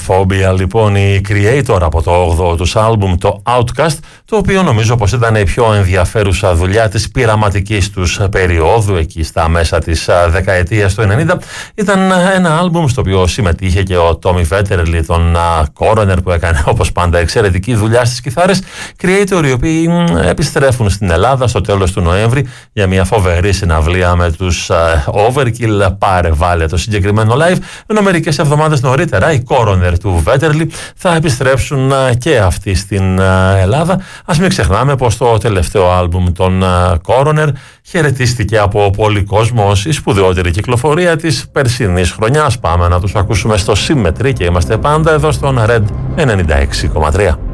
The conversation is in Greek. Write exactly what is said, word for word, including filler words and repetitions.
Phobia, λοιπόν, οι Creator από το όγδοο τους άλμπουμ, το Outcast, το οποίο νομίζω πως ήταν η πιο ενδιαφέρουσα δουλειά της πειραματικής τους περίοδου εκεί στα μέσα της δεκαετίας του ενενήντα. Ήταν ένα άλμπουμ στο οποίο συμμετείχε και ο Tommy Vetterli, τον Coroner, που έκανε όπως πάντα εξαιρετική δουλειά στις κιθάρες. Creator, οι οποίοι επιστρέφουν στην Ελλάδα στο τέλος του Νοέμβρη για μια φοβερή συναυλία με τους Overkill. Πάρε βάλε το συγκεκριμένο live, ενώ μερικές εβδομάδες νωρίτερα οι Coroner του Vetterli θα επιστρέψουν και αυτοί στην Ελλάδα. Ας μην ξεχνάμε πως το τελευταίο άλμπουμ των Coroner χαιρετίστηκε από πολύ κόσμο ως η σπουδαιότερη κυκλοφορία της περσινής χρονιάς. Πάμε να τους ακούσουμε στο Symmetry και είμαστε πάντα εδώ στον Red ενενήντα έξι κόμμα τρία.